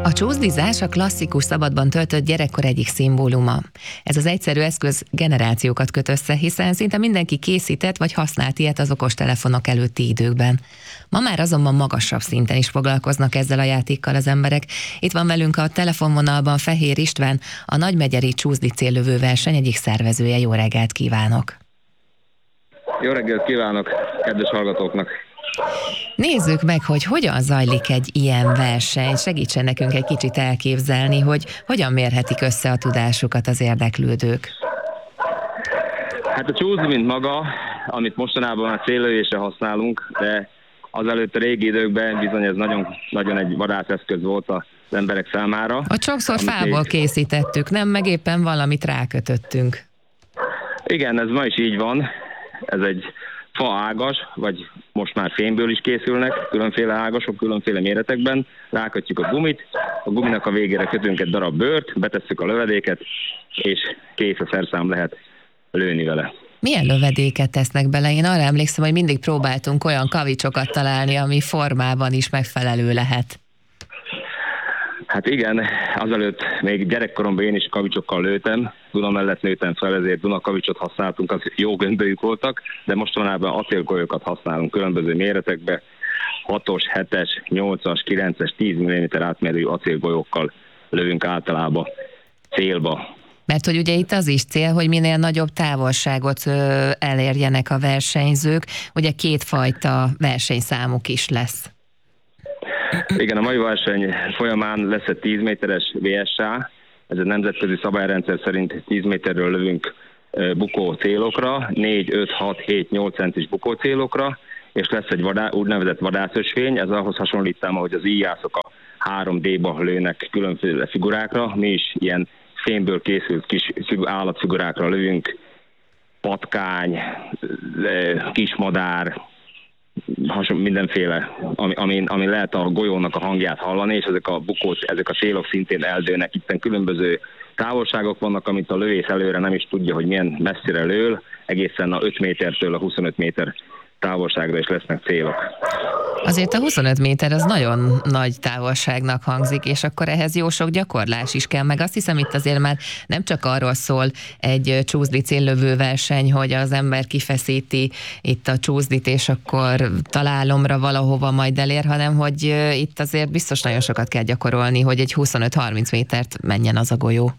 A csúszdizás a klasszikus szabadban töltött gyerekkor egyik szimbóluma. Ez az egyszerű eszköz generációkat köt össze, hiszen szinte mindenki készített vagy használt ilyet az okostelefonok előtti időkben. Ma már azonban magasabb szinten is foglalkoznak ezzel a játékkal az emberek. Itt van velünk a telefonvonalban Fehér István, a Nagymegyeri Csúszdi Céllövő verseny egyik szervezője. Jó reggelt kívánok! Jó reggelt kívánok, kedves hallgatóknak! Nézzük meg, hogy hogyan zajlik egy ilyen verseny. Segítsen nekünk egy kicsit elképzelni, hogy hogyan mérhetik össze a tudásukat az érdeklődők. Hát a csúszd, mint maga, amit mostanában a céllövésre használunk, de azelőtt a régi időkben bizony ez nagyon egy vadászeszköz volt az emberek számára. Ott sokszor fából készítettük, nem? Meg éppen valamit rákötöttünk. Igen, ez ma is így van. Ez egy faágas, vagy most már fémből is készülnek, különféle ágasok, különféle méretekben. Rákötjük a gumit, a guminak a végére kötünk egy darab bőrt, betesszük a lövedéket, és kész a szerszám, lehet lőni vele. Milyen lövedéket tesznek bele? Én arra emlékszem, hogy mindig próbáltunk olyan kavicsokat találni, ami formában is megfelelő lehet. Hát igen, azelőtt még gyerekkoromban én is kavicsokkal lőttem, Duna mellett nőttem fel, ezért Duna kavicsot használtunk, az jó gömbölyük voltak, de mostanában acélgolyokat használunk különböző méretekben, 6-os, 7-es, 8-as, 9-es, 10 mm átmérőjű acélgolyókkal lövünk általában célba. Mert hogy ugye itt az is cél, hogy minél nagyobb távolságot elérjenek a versenyzők, ugye kétfajta versenyszámuk is lesz. Igen, a mai verseny folyamán lesz egy 10 méteres VSA, ez egy nemzetközi szabályrendszer szerint 10 méterről lövünk bukó célokra, 4, 5, 6, 7, 8 centis bukó célokra, és lesz egy úgynevezett vadászösvény, ez ahhoz hasonlítám, ahogy az íjászok a 3D-ba lőnek különféle figurákra, mi is ilyen fémből készült kis állatfigurákra lövünk, patkány, kismadár, mindenféle, ami lehet a golyónak a hangját hallani, és ezek a célok szintén eldőlnek. Itt különböző távolságok vannak, amit a lövész előre nem is tudja, hogy milyen messzire lől, egészen a 5 métertől a 25 méter távolságra is lesznek célok. Azért a 25 méter az nagyon nagy távolságnak hangzik, és akkor ehhez jó sok gyakorlás is kell, meg azt hiszem itt azért már nem csak arról szól egy csúszdi céllövő verseny, hogy az ember kifeszíti itt a csúszdit, és akkor találomra valahova majd elér, hanem hogy itt azért biztos nagyon sokat kell gyakorolni, hogy egy 25-30 métert menjen az a golyó.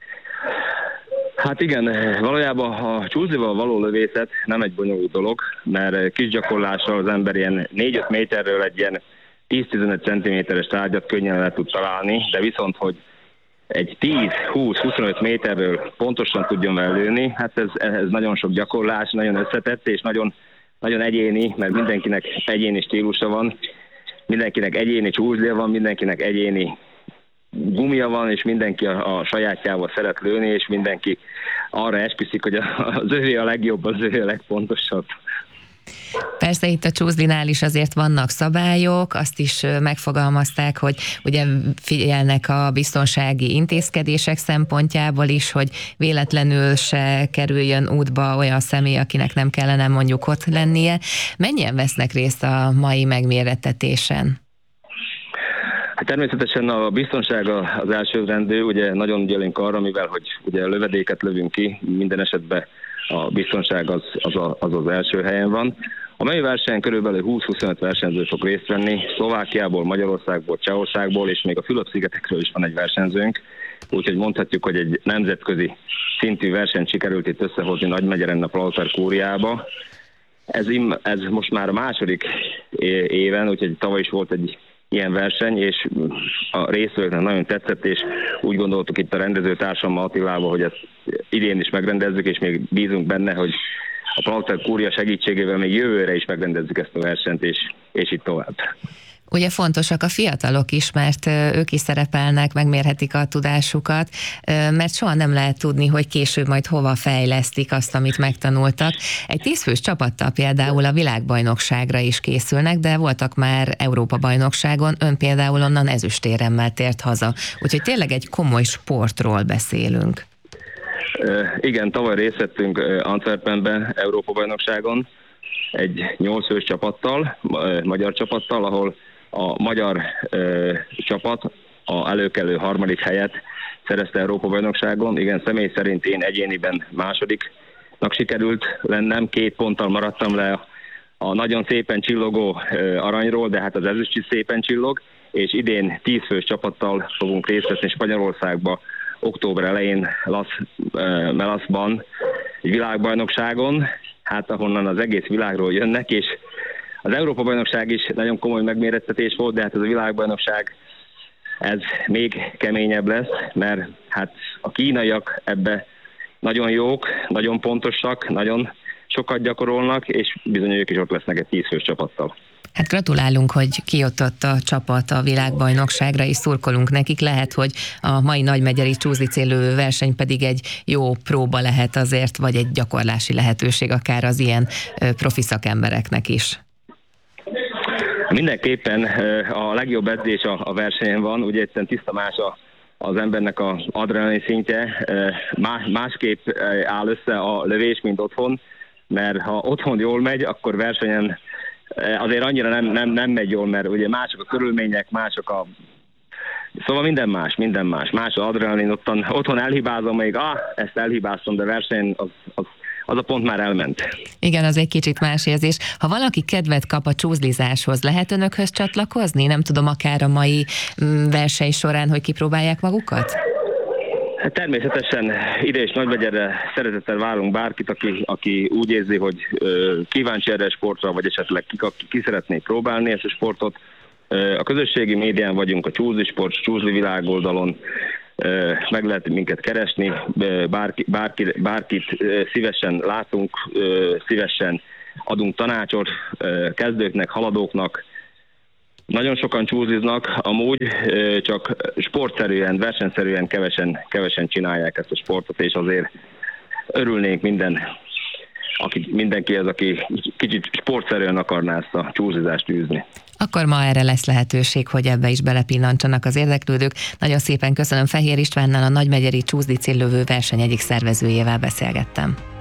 Hát igen, valójában a csúszdival való lövészet nem egy bonyolult dolog, mert kis gyakorlással az ember ilyen 4-5 méterről egy ilyen 10-15 cm-es tárgyat könnyen le tud találni, de viszont, hogy egy 10-20-25 méterről pontosan tudjon lőni, hát ez nagyon sok gyakorlás, nagyon összetett és nagyon, nagyon egyéni, mert mindenkinek egyéni stílusa van, mindenkinek egyéni csúszdia van, mindenkinek egyéni gumia van, és mindenki a sajátjával szeret lőni, és mindenki arra esküszik, hogy az övé a legjobb, az övé a legfontosabb. Persze itt a csúszdinál is azért vannak szabályok, azt is megfogalmazták, hogy ugye figyelnek a biztonsági intézkedések szempontjából is, hogy véletlenül se kerüljön útba olyan személy, akinek nem kellene mondjuk ott lennie. Mennyien vesznek részt a mai megmérettetésen? Hát természetesen a biztonság az elsőrendű, ugye nagyon ügyelünk arra, mivel hogy ugye lövedéket lövünk ki, minden esetben a biztonság az első helyen van. A mai versenyen körülbelül 20-25 versenyző fog részt venni, Szlovákiából, Magyarországból, Csehországból, és még a Fülöp-szigetekről is van egy versenyzőnk, úgyhogy mondhatjuk, hogy egy nemzetközi szintű versenyt sikerült itt összehozni Nagymegyeren a Plauter Kúriába. Ez most már a második éven, úgyhogy tavaly is volt egy ilyen verseny, és a résztvevőknek nagyon tetszett, és úgy gondoltuk itt a rendezőtársammal, Attilával, hogy ezt idén is megrendezzük, és még bízunk benne, hogy a Plauter Kúria segítségével még jövőre is megrendezzük ezt a versenyt, és itt tovább. Ugye fontosak a fiatalok is, mert ők is szerepelnek, megmérhetik a tudásukat, mert soha nem lehet tudni, hogy később majd hova fejlesztik azt, amit megtanultak. Egy 10 fős csapattal például a világbajnokságra is készülnek, de voltak már Európa-bajnokságon, ön például onnan ezüstéremmel tért haza. Úgyhogy tényleg egy komoly sportról beszélünk. Igen, tavaly részt vettünk Antwerpenben Európa-bajnokságon egy 8 fős csapattal, magyar csapattal, ahol a magyar csapat a előkelő harmadik helyet szerezte Európa-bajnokságon. Igen, személy szerint én egyéniben másodiknak sikerült lennem, 2 ponttal maradtam le a nagyon szépen csillogó aranyról, de hát az ezüst is szépen csillog, és idén 10 fős csapattal fogunk részt venni Spanyolországba október elején Melasban egy világbajnokságon, hát ahonnan az egész világról jönnek, és az Európa-bajnokság is nagyon komoly megmérettetés volt, de hát ez a világbajnokság ez még keményebb lesz, mert hát a kínaiak ebbe nagyon jók, nagyon pontosak, nagyon sokat gyakorolnak, és bizony ők is ott lesznek egy 10 fős csapattal. Hát gratulálunk, hogy kijutott a csapat a világbajnokságra, és szurkolunk nekik. Lehet, hogy a mai nagymegyeri csúszlicélő verseny pedig egy jó próba lehet azért, vagy egy gyakorlási lehetőség akár az ilyen profi szakembereknek is. Mindenképpen a legjobb edzés a versenyen van, ugye egyszerűen tiszta más az embernek az adrenalin szintje, másképp áll össze a lövés, mint otthon, mert ha otthon jól megy, akkor versenyen azért annyira nem megy jól, mert ugye mások a körülmények, mások a... Szóval minden más. Más az adrenalin, otthon elhibázom még, ezt elhibáztam, de versenyen az a pont már elment. Igen, az egy kicsit más érzés. Ha valaki kedvet kap a csúszlizáshoz, lehet önökhöz csatlakozni? Nem tudom, akár a mai verseny során, hogy kipróbálják magukat? Hát természetesen ide is Nagymegyerre szeretettel várunk bárkit, aki úgy érzi, hogy kíváncsi erre a sportra, vagy esetleg ki szeretné próbálni ezt a sportot. A közösségi médián vagyunk, a Csúszli Sport, Csúszli Világ oldalon, meg lehet minket keresni, bárkit szívesen látunk, szívesen adunk tanácsot kezdőknek, haladóknak. Nagyon sokan csúszliznak, amúgy csak sportszerűen, versenyszerűen kevesen csinálják ezt a sportot, és azért örülnénk mindenki az, aki kicsit sportszerűen akarná ezt a csúszlizást űzni. Akkor ma erre lesz lehetőség, hogy ebbe is belepillantsanak az érdeklődők. Nagyon szépen köszönöm, Fehér Istvánnal, a nagymegyeri csúszlicéllövő verseny egyik szervezőjével beszélgettem.